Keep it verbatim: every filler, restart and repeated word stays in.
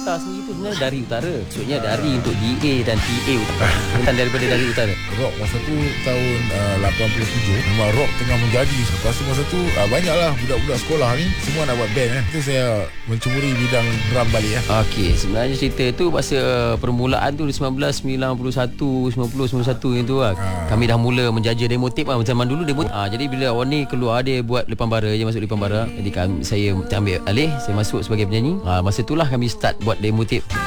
Jakarta sendiri tu sebenarnya dari utara. Maksudnya dari untuk D A dan T A utara. Bukan daripada dari utara. Rock masa tu tahun uh, lapan puluh tujuh, memang rock tengah menjadi. Lepas tu masa tu uh, banyaklah budak-budak sekolah ni semua nak buat band eh. Itu saya mencuburi bidang drum balik eh. Okey, sebenarnya cerita tu masa permulaan tu sembilan belas sembilan puluh satu, sembilan puluh sembilan puluh satu itu lah. Ha. Kami dah mula menjajah demo tape lah. Zaman dulu demo. Ha, jadi bila awak ni keluar dia buat Lepan Bara, dia masuk Lepan Bara. Jadi kami, saya ambil alih, saya masuk sebagai penyanyi. Ha, masa itulah kami start buat demo tape.